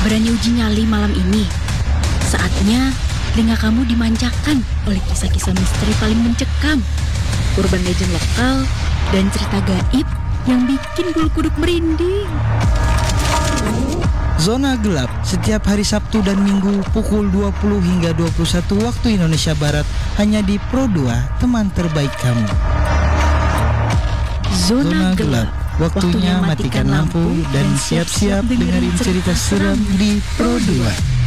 Berani uji nyali malam ini? Saatnya telinga kamu dimanjakan oleh kisah-kisah misteri paling mencekam, urban legend lokal, dan cerita gaib yang bikin bulu kuduk merinding. Zona Gelap setiap hari Sabtu dan Minggu pukul 20 hingga 21 waktu Indonesia Barat hanya di Pro 2, teman terbaik kamu. Zona Gelap. Waktunya matikan lampu dan siap-siap dengerin cerita seram di Pro 2.